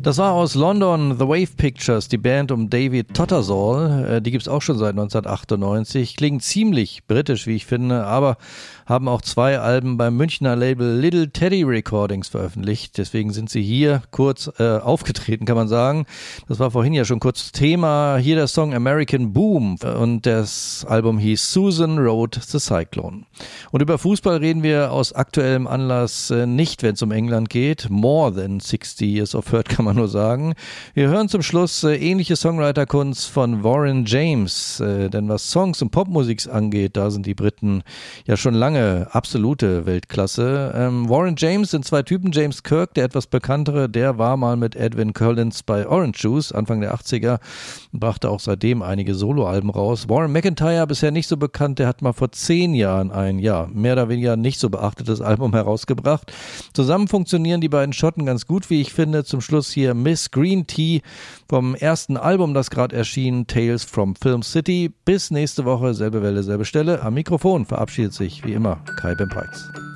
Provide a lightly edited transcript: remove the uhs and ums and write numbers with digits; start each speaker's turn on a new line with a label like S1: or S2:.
S1: Das war aus London The Wave Pictures, die Band um David Tattersall. Die gibt's auch schon seit 1998. Klingt ziemlich britisch, wie ich finde, aber haben auch 2 Alben beim Münchner Label Little Teddy Recordings veröffentlicht. Deswegen sind sie hier kurz aufgetreten, kann man sagen. Das war vorhin ja schon kurz Thema. Hier der Song American Boom und das Album hieß Susan Rode the Cyclone. Und über Fußball reden wir aus aktuellem Anlass nicht, wenn es um England geht. More than 60 years of hurt, kann man nur sagen. Wir hören zum Schluss ähnliche Songwriterkunst von Warren James, denn was Songs und Popmusik angeht, da sind die Briten ja schon lange absolute Weltklasse. Warren James sind 2 Typen. James Kirk, der etwas bekanntere, der war mal mit Edwin Collins bei Orange Juice Anfang der 80er und brachte auch seitdem einige Soloalben raus. Warren McIntyre, bisher nicht so bekannt, der hat mal vor 10 Jahren ein, mehr oder weniger nicht so beachtetes Album herausgebracht. Zusammen funktionieren die beiden Schotten ganz gut, wie ich finde. Zum Schluss hier Miss Green Tea vom ersten Album, das gerade erschien, Tales from Film City. Bis nächste Woche, selbe Welle, selbe Stelle. Am Mikrofon verabschiedet sich wie immer Kai Ben Pikes.